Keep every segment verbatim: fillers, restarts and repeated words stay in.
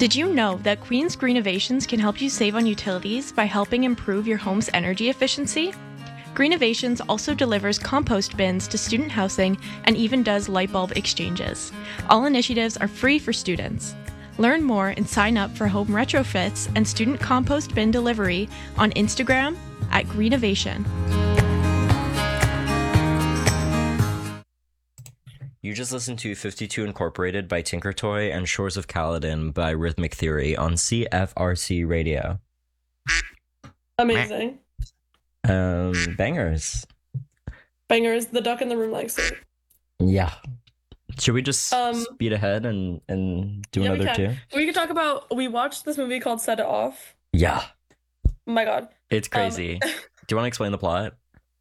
Did you know that Queen's Greenovations can help you save on utilities by helping improve your home's energy efficiency? Greenovations also delivers compost bins to student housing and even does light bulb exchanges. All initiatives are free for students. Learn more and sign up for home retrofits and student compost bin delivery on Instagram at Greenovation. You just listened to fifty-two Incorporated by Tinker Toy and Shores of Caledon by Rhythmic Theory on C F R C Radio. Amazing. Um, bangers. Bangers. The duck in the room likes it. Yeah. Should we just Um, speed ahead and, and do yeah, we another can. two? We could talk about, we watched this movie called Set It Off. Yeah. Oh my god. It's crazy. Um, Do you want to explain the plot?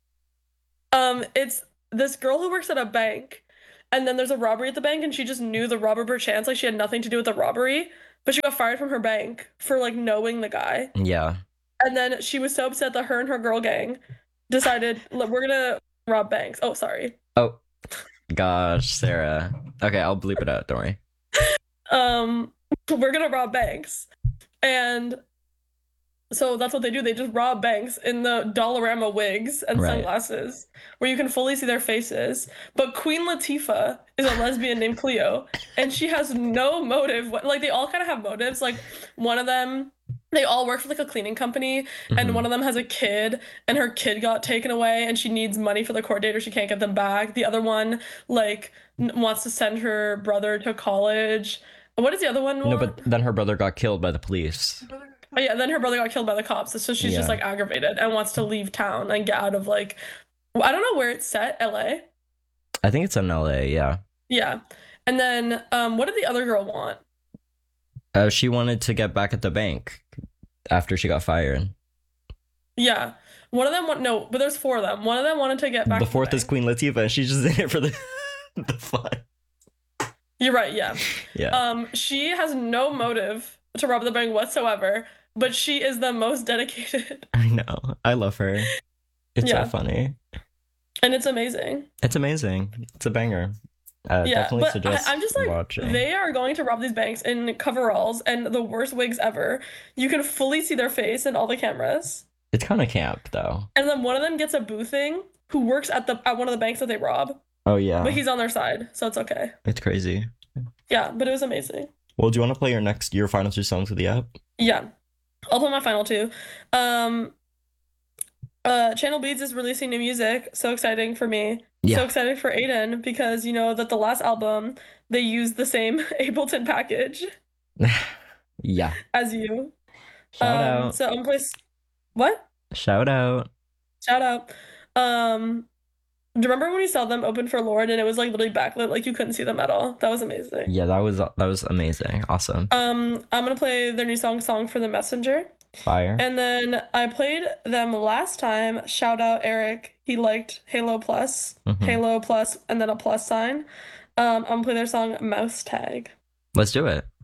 um, it's this girl who works at a bank, and then there's a robbery at the bank, and she just knew the robber per chance, like she had nothing to do with the robbery, but she got fired from her bank for like knowing the guy. Yeah. And then she was so upset that her and her girl gang decided, "Look, we're gonna rob banks." Oh, sorry. Oh, gosh, Sarah. Okay, I'll bleep it out. Don't worry. Um, we're gonna rob banks, and so that's what they do. They just rob banks in the Dollarama wigs and Right. sunglasses, where you can fully see their faces. But Queen Latifah is a lesbian named Cleo, and she has no motive. Like they all kind of have motives. Like one of them. They all work for like a cleaning company, and Mhm. one of them has a kid, and her kid got taken away, and she needs money for the court date, or she can't get them back. The other one, like, n- wants to send her brother to college. What does the other one No, want? but then her brother got killed by the police. Oh, yeah, then her brother got killed by the cops, so she's just Yeah. like aggravated and wants to leave town and get out of like, I don't know where it's set, L A. I think it's in L A, yeah. Yeah, and then um, what did the other girl want? Uh, she wanted to get back at the bank after she got fired. Yeah, one of them want no, but there's four of them. One of them wanted to get back. The to fourth is bank. Queen Latifah, and she's just in it for the, the fun. You're right, yeah. Yeah. Um, she has no motive to rob the bank whatsoever, but she is the most dedicated, I know. I love her. It's Yeah. so funny. and it's amazing. It's amazing. It's a banger. Uh, Yeah, definitely but I, suggest I'm just like, watching. they are going to rob these banks in coveralls and the worst wigs ever. You can fully see their face in all the cameras. It's kind of camp, though. And then one of them gets a boothing who works at the at one of the banks that they rob, Oh, yeah. but he's on their side, so it's okay. It's crazy. Yeah, but it was amazing. Well, do you want to play your next, your final two songs with the app? Yeah, I'll play my final two. Um, uh, Channel Beats is releasing new music, so exciting for me. Yeah. So excited for Aiden because you know that the last album they used the same Ableton package Yeah. as you. Shout um, out. So I'm gonna play. s- What? Shout out. Shout out. Um, do you remember when we saw them open for Lord and it was like literally backlit, like you couldn't see them at all? That was amazing. Yeah, that was that was amazing. Awesome. Um, I'm gonna play their new song, "Song for the Messenger," Fire. and then I played them last time. Shout out Eric. He liked Halo Plus, Mhm. Halo Plus, and then a plus sign. Um, I'm gonna play their song "Mouse Tag." Let's do it.